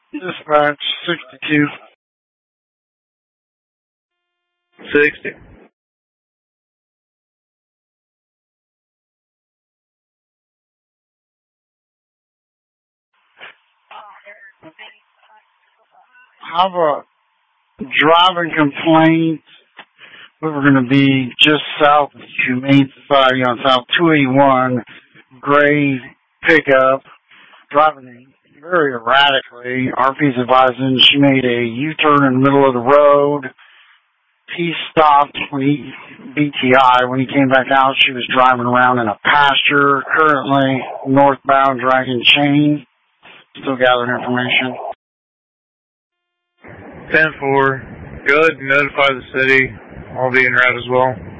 Dispatch 62. 60. I have a driving complaint. We were going to be just south of Humane Society on South 281. Gray pickup driving very erratically. RP's advising she made a U-turn in the middle of the road. He stopped when BTI. When he came back out, she was driving around in a pasture. Currently northbound Dragon Chain. Still gathering information. 10-4. Go ahead and notify the city. I'll be en route as well.